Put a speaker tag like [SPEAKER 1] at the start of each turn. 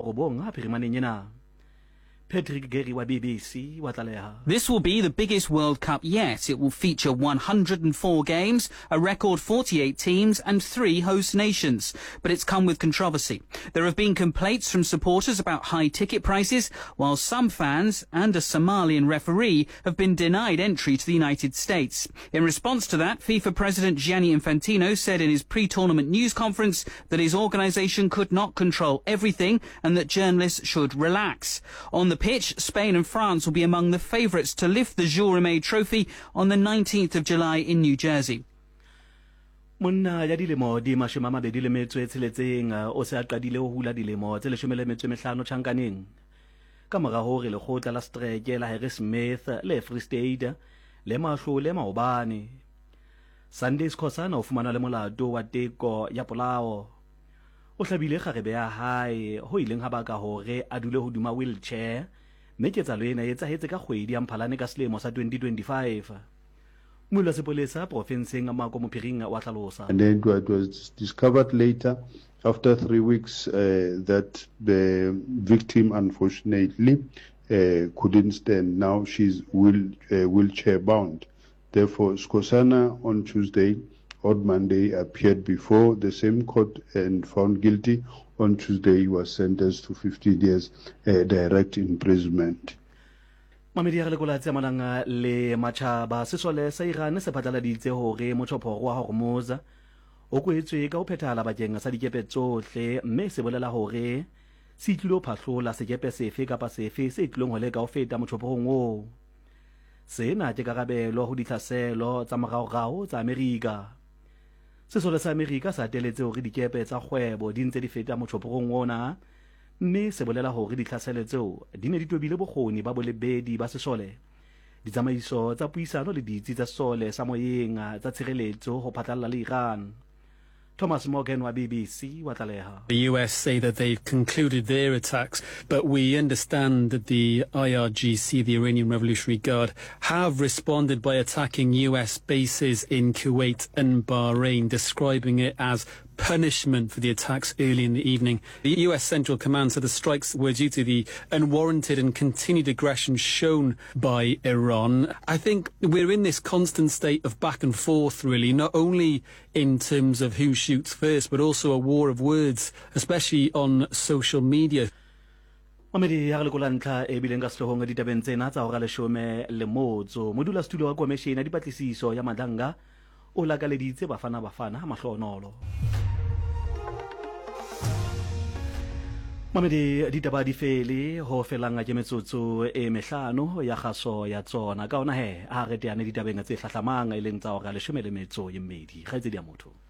[SPEAKER 1] robong ha phirimaneng ena. Patrick Gary wa BBC wa tlaleha.
[SPEAKER 2] This will be the biggest World Cup yet. It will feature 104 games, a record 48 teams and 3 host nations. But it's come with controversy. There have been complaints from supporters about high ticket prices, while some fans and a Somalian referee have been denied entry to the United States. In response to that, FIFA President Gianni Infantino said in his pre-tournament news conference that his organisation could not control everything and that journalists should relax. On the pitch, Spain and France will be among the favourites to lift the Jules Rimet Trophy on the 19th of July in New Jersey.
[SPEAKER 1] Monna ya dilemo di 26 o se a qadile ho hula dilemo tse 15 tjhankaneng. Ka mora hore lekgotla la streke la Harry Smith le Free State le mahlole maobane. Sunday Skhosana o fumana le molato wa teko ya polao. O hlabile kgarebe ya hae ho ileng ha baka hore a dule hoduma wheelchair mme ketsalo ena e etsahetse ka kgwedi ya Mphalane ka selemo sa 2025. Mula sepolesa provinceng Mako Mophiring wa tlhalosa.
[SPEAKER 3] And then it was discovered later after 3 weeks that the victim unfortunately couldn't stand. Now she's wheelchair bound. Therefore Skhosana on Tuesday or Monday appeared before the same court and found guilty. On Tuesday he was sentenced to 15 years direct imprisonment.
[SPEAKER 1] Mamedi ya lekola tse malanga le matjhaba sesole sa Iran se phatlaladitse hore motjhophoro wa Hormuz o kwetswe ka ho phethala bakeng sa dikepe tsohle mme se bolela hore se tlilo phahlola sekepe sefe kapa sefe se tlilong ho leka ho feta motjhopong o. Sena ke karabelo ho ditlhaselo tsa moraorao tsa Amerika. Sesole sa Amerika sa teletse hore dikepe tsa kgwebo di ntse di feta motjhopong ona mme se bolela hore ditlhaselo tseo di ne di tobile bokgoni ba bolebedi ba sesole. Ditsamaiso tsa puisano le ditsi tsa sesole sa moyeng tsa tshireletso ho phatlalla le Iran. Thomas Morgan wa BBC wa tlaleha.
[SPEAKER 4] The US say that they've concluded their attacks, but we understand that the IRGC, the Iranian Revolutionary Guard, have responded by attacking US bases in Kuwait and Bahrain, describing it as punishment for the attacks early in the evening. The US Central Command said the strikes were due to the unwarranted and continued aggression shown by Iran. I think we're in this constant state of back and forth, really, not only in terms of who shoots first, but also a war of words, especially on social media.
[SPEAKER 1] Mamedi ya lekola ntla e bileng ka sehloho di tabeng tsena tsa hora 10 le motso modula studio wa komishene ya dipatlisiso ya Madanga o lakaleditse bafana ha mahlonolo. Mamedi ditaba di fele ho felanga ke metsotso e mehlano ya kgaso ya tsona ka ona a re teane ditabeng tse hlahlamang e leng tsa hora 12 ga etse dia motho.